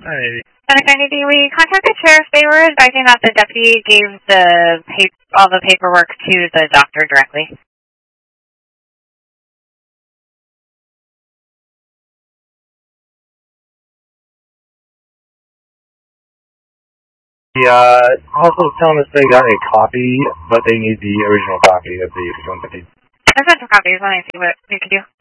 We contacted sheriff. They were advising that the deputy gave all the paperwork to the doctor directly. Also telling us they got a copy, but they need the original copy of the 150. I sent a copy. Let me see what we can do.